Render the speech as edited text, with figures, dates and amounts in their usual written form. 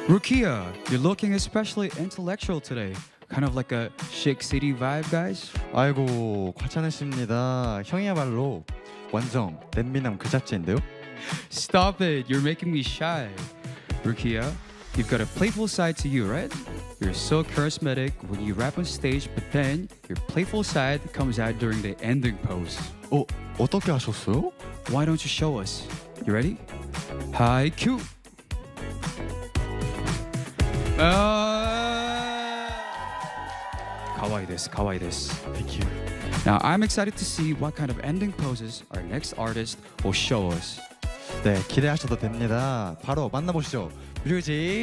Rukia, you're looking especially intellectual today. Kind of like a Shake City vibe, guys. 아이고 과찬했습니다. 형이야말로 완전 냄비남 그 자체인데요. Stop it, you're making me shy. Rukia, you've got a playful side to you, right? You're so charismatic when you rap on stage, but then your playful side comes out during the ending pose. 어떻게 하셨어요? Why don't you show us? You ready? Hi, Q. Kawaii desu, kawaii desu. Thank you. Now I'm excited to see what kind of ending poses our next artist will show us. 네 기대하셔도 됩니다. 바로 만나보시죠. 뮤직